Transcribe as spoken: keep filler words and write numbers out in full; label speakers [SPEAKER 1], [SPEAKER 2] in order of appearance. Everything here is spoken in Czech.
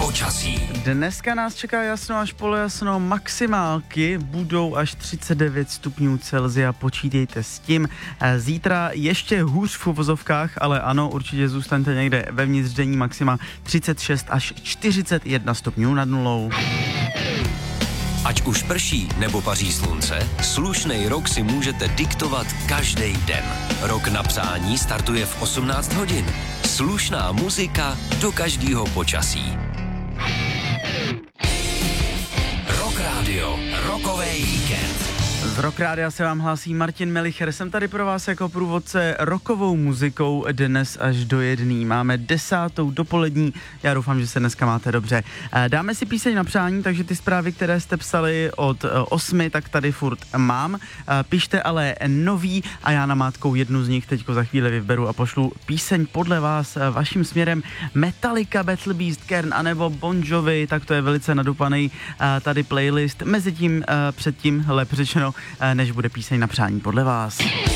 [SPEAKER 1] Počasí.
[SPEAKER 2] Dneska nás čeká jasno až polojasno, maximálky budou až třicet devět stupňů Celsia, počítejte s tím. Zítra ještě hůř v uvozovkách, ale ano, určitě zůstaňte někde vevnitř denní maxima třicet šest až čtyřicet jedna stupňů nad nulou.
[SPEAKER 1] Ať už prší nebo paří slunce, slušnej rok si můžete diktovat každý den. Rok na přání startuje v osmnáct hodin. Slušná muzika do každého počasí. Rock Radio, rokovej víkend.
[SPEAKER 2] Z Rock Rádia se vám hlásí Martin Melicher. Jsem tady pro vás jako průvodce rockovou muzikou dnes až do jedný. Máme desátou dopolední. Já doufám, že se dneska máte dobře. Dáme si píseň na přání, takže ty zprávy, které jste psali od osmi, tak tady furt mám. Pište ale nový a já namátkou jednu z nich teďko za chvíli vyberu a pošlu píseň podle vás vaším směrem. Metallica, Battle Beast, Kern anebo Bon Jovi, tak to je velice nadupaný tady playlist. Mezitím předtím, lépe řečeno, než bude píseň na přání podle vás.